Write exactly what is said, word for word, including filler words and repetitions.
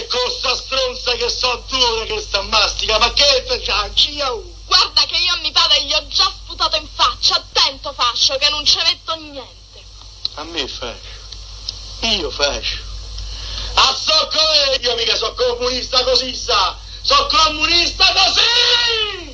E con sta stronza che so dura che sta mastica, ma che faccio io? Guarda che io a mio padre gli ho già sputato in faccia, attento fascio, che non ci metto niente. A me fascio? Io fascio? A so come io mica so comunista così sa! So comunista così!